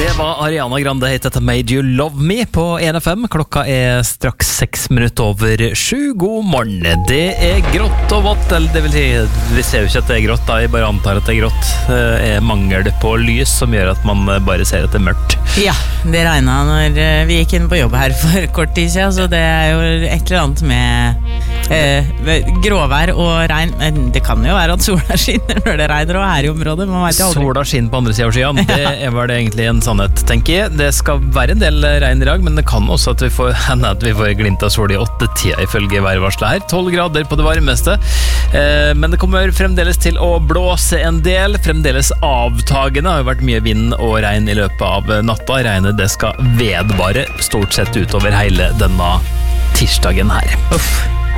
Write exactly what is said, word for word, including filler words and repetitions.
Det var Ariana Grande, heter det Made You Love Me på en F M. Klokka er straks seks minutter over sju. God morgen. Det er grått og vått, eller det vil si, vi ser jo ikke at det er grått da, jeg bare antar at det er grått. Det er mangel på lys som gjør at man bare ser at det er mørkt. Ja, det regnet når vi gikk inn på jobb her for kort tid siden, så det er jo et eller annet med eh, gråvær og regn. Men det kan jo være at sola skinner når det regner og er i området, man vet jo aldri. Sola skinner på andre siden av skyen, det er vel egentlig en sannhet, tenker jeg. Det skal være en del regn i dag, men det kan også at vi får, at vi får glimt av sol i åtte tida ifølge værvarslet her. tolv grader på det varmeste, eh, men det kommer fremdeles til å blåse en del, fremdeles avtagende. Det har jo vært mye vind og regn i løpet av natta. Regnet det skal vedvare stort sett utover hele denne tirsdagen her. Uff.